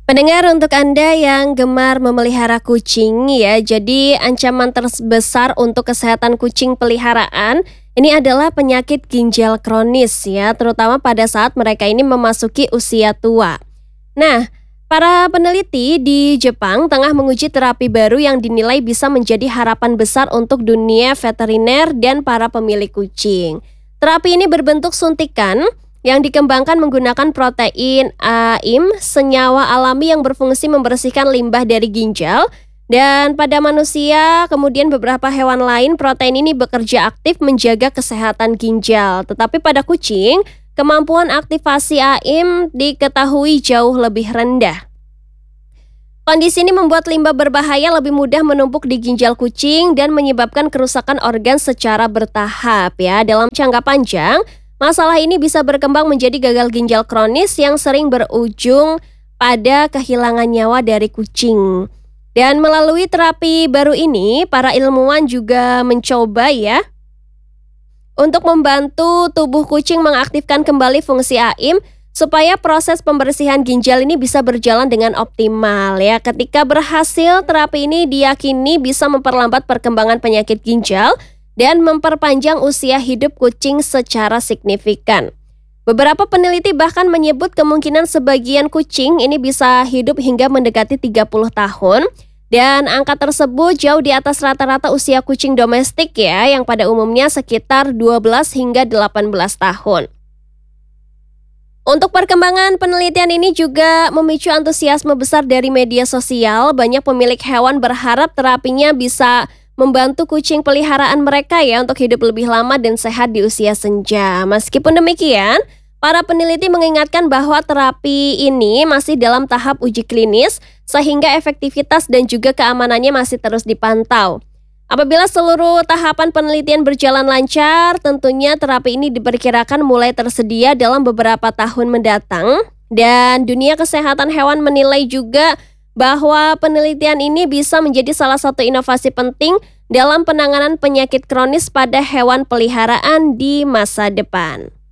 Pendengar, untuk Anda yang gemar memelihara kucing ya, jadi ancaman terbesar untuk kesehatan kucing peliharaan ini adalah penyakit ginjal kronis ya, terutama pada saat mereka ini memasuki usia tua. Nah, para peneliti di Jepang tengah menguji terapi baru yang dinilai bisa menjadi harapan besar untuk dunia veteriner dan para pemilik kucing. Terapi ini berbentuk suntikan yang dikembangkan menggunakan protein AIM, senyawa alami yang berfungsi membersihkan limbah dari ginjal. Dan pada manusia, kemudian beberapa hewan lain, protein ini bekerja aktif menjaga kesehatan ginjal. Tetapi pada kucing, kemampuan aktivasi AIM diketahui jauh lebih rendah. Kondisi ini membuat limbah berbahaya lebih mudah menumpuk di ginjal kucing dan menyebabkan kerusakan organ secara bertahap ya. Dalam jangka panjang, masalah ini bisa berkembang menjadi gagal ginjal kronis yang sering berujung pada kehilangan nyawa dari kucing. Dan melalui terapi baru ini, para ilmuwan juga mencoba ya untuk membantu tubuh kucing mengaktifkan kembali fungsi AIM supaya proses pembersihan ginjal ini bisa berjalan dengan optimal ya. Ketika berhasil, terapi ini diyakini bisa memperlambat perkembangan penyakit ginjal dan memperpanjang usia hidup kucing secara signifikan. Beberapa peneliti bahkan menyebut kemungkinan sebagian kucing ini bisa hidup hingga mendekati 30 tahun, dan angka tersebut jauh di atas rata-rata usia kucing domestik ya, yang pada umumnya sekitar 12 hingga 18 tahun. Untuk perkembangan penelitian ini juga memicu antusiasme besar dari media sosial. Banyak pemilik hewan berharap terapinya bisa membantu kucing peliharaan mereka ya untuk hidup lebih lama dan sehat di usia senja. Meskipun demikian, para peneliti mengingatkan bahwa terapi ini masih dalam tahap uji klinis sehingga efektivitas dan juga keamanannya masih terus dipantau. Apabila seluruh tahapan penelitian berjalan lancar, tentunya terapi ini diperkirakan mulai tersedia dalam beberapa tahun mendatang. Dan dunia kesehatan hewan menilai juga bahwa penelitian ini bisa menjadi salah satu inovasi penting dalam penanganan penyakit kronis pada hewan peliharaan di masa depan.